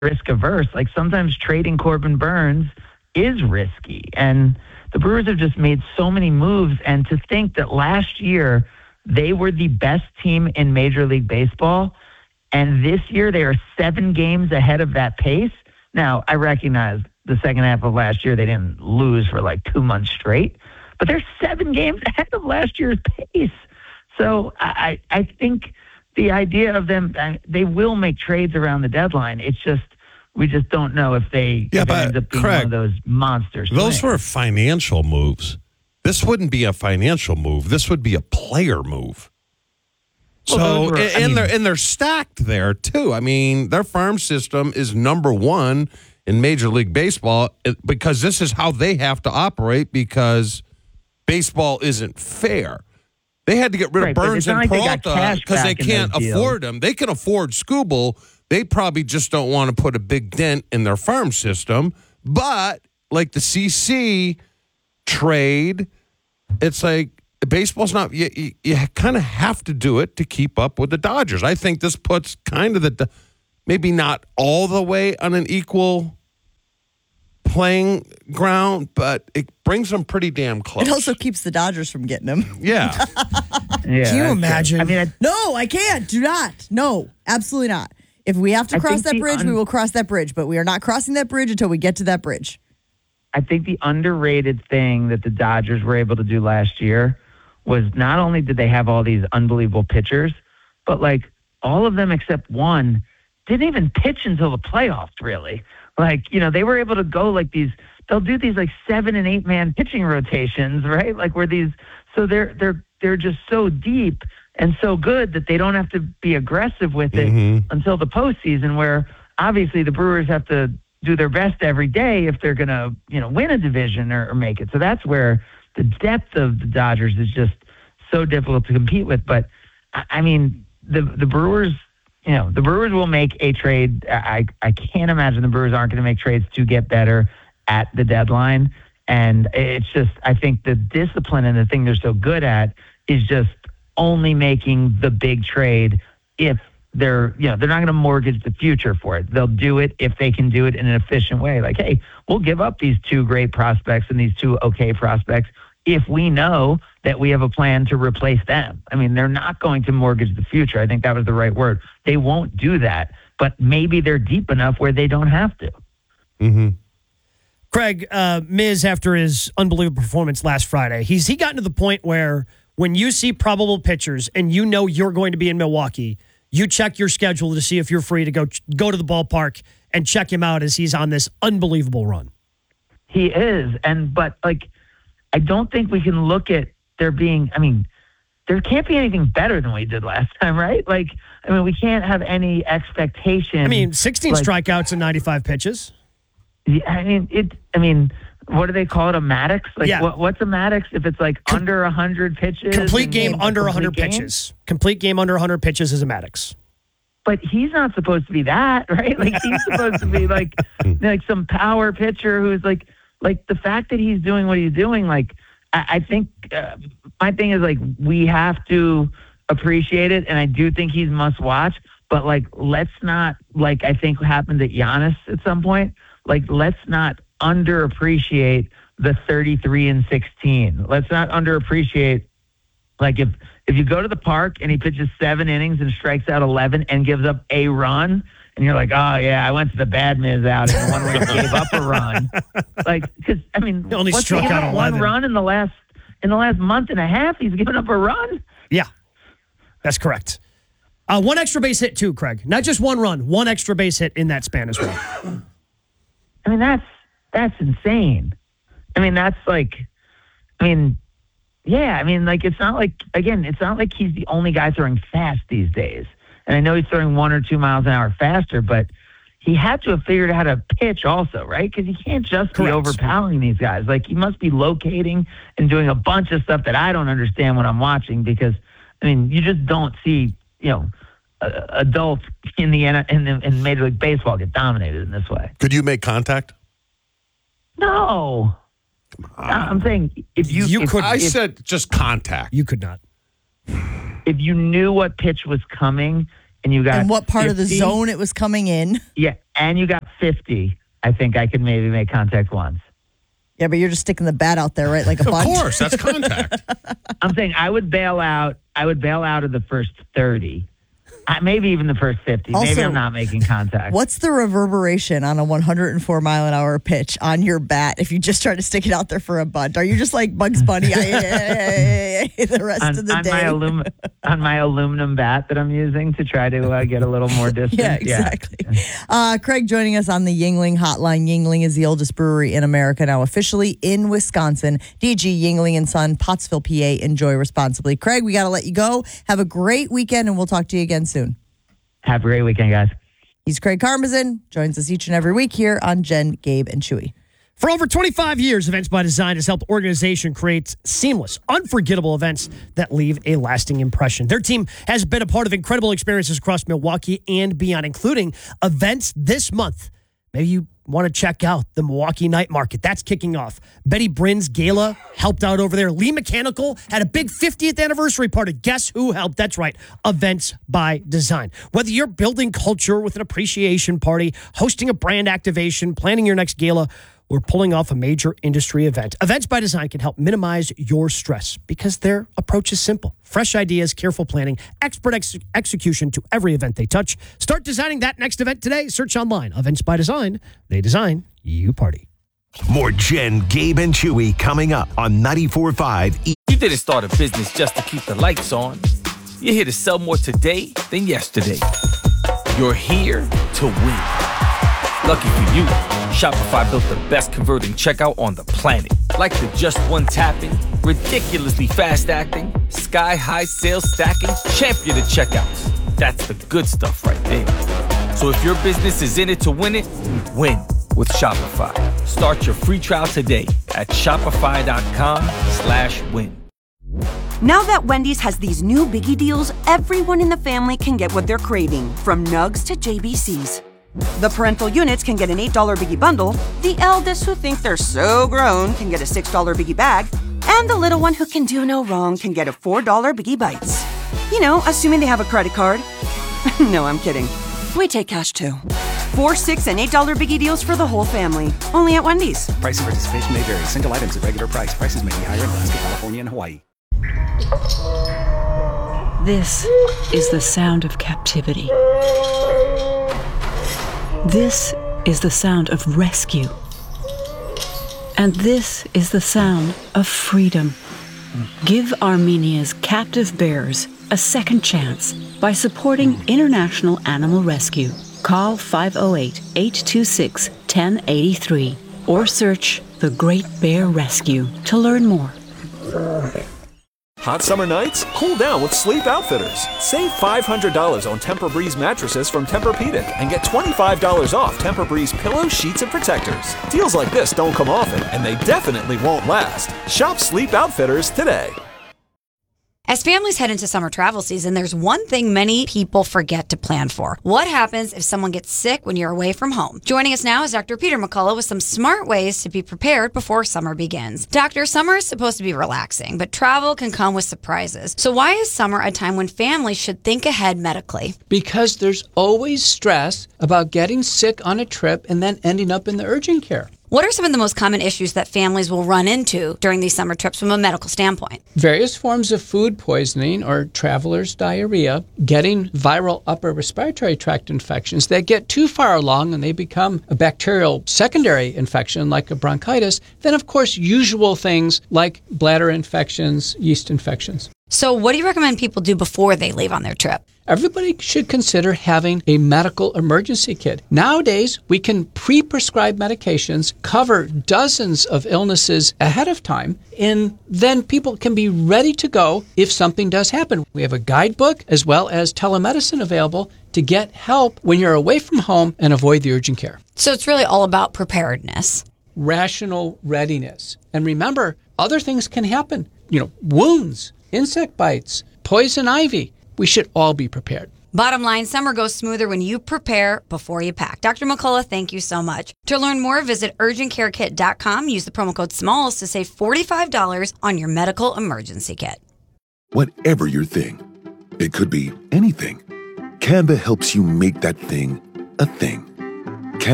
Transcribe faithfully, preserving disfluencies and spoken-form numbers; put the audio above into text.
risk averse. Like sometimes trading Corbin Burnes is risky. And the Brewers have just made so many moves. And to think that last year they were the best team in Major League Baseball, and this year they are seven games ahead of that pace. Now, I recognize the second half of last year they didn't lose for like two months straight, but they're seven games ahead of last year's pace. So I, I think the idea of them, they will make trades around the deadline. It's just, we just don't know if they yeah, if but it ends up being Craig, one of those monsters. Those were financial moves. This wouldn't be a financial move. This would be a player move. Well, so, were, and, mean, they're and they're stacked there too. I mean, their farm system is number one in Major League Baseball because this is how they have to operate because baseball isn't fair. They had to get rid right, of Burnes and like Peralta because they, they can't afford them. They can afford Skubal. They probably just don't want to put a big dent in their farm system. But like the C C trade, it's like baseball's not, you, you, you kind of have to do it to keep up with the Dodgers. I think this puts kind of the, maybe not all the way on an equal playing ground, but it brings them pretty damn close. It also keeps the Dodgers from getting them. Yeah. yeah Can you imagine? True. I mean, I, no, I can't. Do not. No, absolutely not. If we have to cross that bridge, un- we will cross that bridge, but we are not crossing that bridge until we get to that bridge. I think the underrated thing that the Dodgers were able to do last year was not only did they have all these unbelievable pitchers, but like all of them except one didn't even pitch until the playoffs, really. Like, you know, they were able to go like these, they'll do these like seven and eight man pitching rotations, right? Like where these, so they're, they're, they're just so deep and so good that they don't have to be aggressive with it mm-hmm. until the postseason, where obviously the Brewers have to do their best every day if they're going to, you know, win a division or, or make it. So that's where the depth of the Dodgers is just so difficult to compete with. But I mean, the the Brewers, you know, the Brewers will make a trade. I I can't imagine the Brewers aren't going to make trades to get better at the deadline. And it's just, I think the discipline and the thing they're so good at is just only making the big trade if they're, you know, they're not going to mortgage the future for it. They'll do it if they can do it in an efficient way. Like, hey, we'll give up these two great prospects and these two okay prospects if we know that we have a plan to replace them. I mean, they're not going to mortgage the future. I think that was the right word. They won't do that, but maybe they're deep enough where they don't have to. Mm-hmm. Craig, uh, Miz, after his unbelievable performance last Friday, he's he gotten to the point where when you see probable pitchers and you know you're going to be in Milwaukee, you check your schedule to see if you're free to go go to the ballpark and check him out as he's on this unbelievable run. He is, and but like, I don't think we can look at there being, I mean, there can't be anything better than what he did last time, right? Like, I mean, we can't have any expectation. I mean, sixteen like, strikeouts and ninety-five pitches. Yeah, I mean, it, I mean, what do they call it, a Maddox? Like, yeah. what, what's a Maddox if it's like Com- under one hundred pitches? Complete game under one hundred game? pitches. Complete game under one hundred pitches is a Maddox. But he's not supposed to be that, right? Like, he's supposed to be like like some power pitcher who's like, like the fact that he's doing what he's doing, like, I, I think uh, my thing is like we have to appreciate it, and I do think he's must watch. But like, let's not like I think happened at Giannis at some point. Like, let's not underappreciate the thirty-three and sixteen. Let's not underappreciate like if if you go to the park and he pitches seven innings and strikes out eleven and gives up a run. And you're like, oh, yeah, I went to the bad Miz outing, the one where he gave up a run. Like, because, I mean, he only what's struck he out eleven. One run in the last in the last month and a half, he's given up a run? Yeah, that's correct. Uh, one extra base hit, too, Craig. Not just one run, one extra base hit in that span as well. I mean, that's that's insane. I mean, that's like, I mean, yeah, I mean, like, it's not like, again, it's not like he's the only guy throwing fast these days. And I know he's throwing one or two miles an hour faster, but he had to have figured out how to pitch also, right? Because he can't just Correct. be overpowering these guys. Like, he must be locating and doing a bunch of stuff that I don't understand when I'm watching because, I mean, you just don't see, you know, uh, adults in the, in the in Major League Baseball get dominated in this way. Could you make contact? No. I'm saying if you... You if, could. I if, said just contact. You could not. If you knew what pitch was coming and you got and what part fifty, of the zone it was coming in. Yeah, and you got fifty. I think I could maybe make contact once. Yeah, but you're just sticking the bat out there, right? Like a Of bunt. course, that's contact. I'm saying I would bail out. I would bail out of the first thirty. Uh, maybe even the first fifty. Also, maybe I'm not making contact. What's the reverberation on a one hundred four mile an hour pitch on your bat if you just try to stick it out there for a bunt? Are you just like Bugs Bunny the rest on, of the on day? My alum, on my aluminum bat that I'm using to try to uh, get a little more distance. Yeah, exactly. Yeah. Uh, Craig joining us on the Yuengling hotline. Yuengling is the oldest brewery in America, now officially in Wisconsin. D G Yuengling and Son, Pottsville, P A. Enjoy responsibly. Craig, we got to let you go. Have a great weekend, and we'll talk to you again soon. Have a great weekend, guys. He's Craig Karmazin, joins us each and every week here on Jen, Gabe, and Chewy. For over twenty-five years, Events by Design has helped organizations create seamless, unforgettable events that leave a lasting impression. Their team has been a part of incredible experiences across Milwaukee and beyond, including events this month. Maybe you want to check out the Milwaukee Night Market. That's kicking off. Betty Brin's Gala helped out over there. Lee Mechanical had a big fiftieth anniversary party. Guess who helped? That's right. Events by Design. Whether you're building culture with an appreciation party, hosting a brand activation, planning your next gala, or pulling off a major industry event, Events by Design can help minimize your stress because their approach is simple. Fresh ideas, careful planning, expert ex- execution to every event they touch. Start designing that next event today. Search online. Events by Design. They design, you party. More Jen, Gabe, and Chewy coming up on ninety-four point five. You didn't start a business just to keep the lights on. You're here to sell more today than yesterday. You're here to win. Lucky for you, Shopify built the best converting checkout on the planet. Like the just one tapping, ridiculously fast acting, sky-high sales stacking, champion of checkouts. That's the good stuff right there. So if your business is in it to win it, win with Shopify. Start your free trial today at shopify.com slash win. Now that Wendy's has these new biggie deals, everyone in the family can get what they're craving, from nugs to J B Cs. The parental units can get an eight dollar Biggie Bundle, the eldest who think they're so grown can get a six dollar Biggie Bag, and the little one who can do no wrong can get a four dollar Biggie Bites. You know, assuming they have a credit card. No, I'm kidding. We take cash too. Four, six, and eight dollar Biggie deals for the whole family. Only at Wendy's. Price and participation may vary. Single items at regular price. Prices may be higher in Alaska, California, and Hawaii. This is the sound of captivity. This is the sound of rescue. And this is the sound of freedom. Give Armenia's captive bears a second chance by supporting International Animal Rescue. Call five oh eight, eight two six, one oh eight three or search The Great Bear Rescue to learn more. Hot summer nights? Cool down with Sleep Outfitters. Save five hundred dollars on Tempur-Breeze mattresses from Tempur-Pedic and get twenty-five dollars off Tempur-Breeze pillows, sheets, and protectors. Deals like this don't come often, and they definitely won't last. Shop Sleep Outfitters today. As families head into summer travel season, there's one thing many people forget to plan for. What happens if someone gets sick when you're away from home? Joining us now is Doctor Peter McCullough with some smart ways to be prepared before summer begins. Doctor, summer is supposed to be relaxing, but travel can come with surprises. So why is summer a time when families should think ahead medically? Because there's always stress about getting sick on a trip and then ending up in the urgent care. What are some of the most common issues that families will run into during these summer trips from a medical standpoint? Various forms of food poisoning or traveler's diarrhea, getting viral upper respiratory tract infections that get too far along and they become a bacterial secondary infection like a bronchitis. Then, of course, usual things like bladder infections, yeast infections. So what do you recommend people do before they leave on their trip? Everybody should consider having a medical emergency kit. Nowadays, we can pre-prescribe medications, cover dozens of illnesses ahead of time, and then people can be ready to go if something does happen. We have a guidebook as well as telemedicine available to get help when you're away from home and avoid the urgent care. So it's really all about preparedness. Rational readiness. And remember, other things can happen. You know, wounds, insect bites, poison ivy. We should all be prepared. Bottom line, summer goes smoother when you prepare before you pack. Doctor McCullough, thank you so much. To learn more, visit urgent care kit dot com. Use the promo code SMALLS to save forty-five dollars on your medical emergency kit. Whatever your thing, it could be anything. Canva helps you make that thing a thing.